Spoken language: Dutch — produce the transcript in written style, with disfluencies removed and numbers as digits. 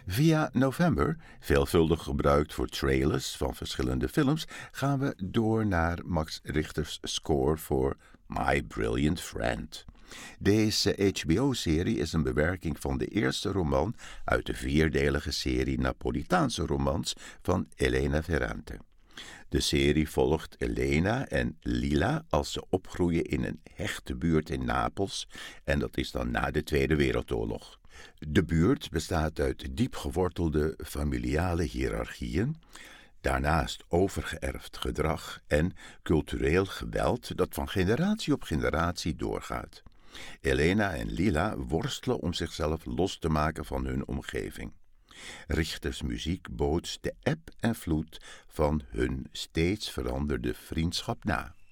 Via November, veelvuldig gebruikt voor trailers van verschillende films, gaan we door naar Max Richter's score voor My Brilliant Friend. Deze HBO-serie is een bewerking van de eerste roman uit de vierdelige serie Napolitaanse romans van Elena Ferrante. De serie volgt Elena en Lila als ze opgroeien in een hechte buurt in Napels, en dat is dan na de Tweede Wereldoorlog. De buurt bestaat uit diep gewortelde familiale hiërarchieën, daarnaast overgeërfd gedrag en cultureel geweld dat van generatie op generatie doorgaat. Elena en Lila worstelen om zichzelf los te maken van hun omgeving. Richters muziek bootst de eb en vloed van hun steeds veranderde vriendschap na.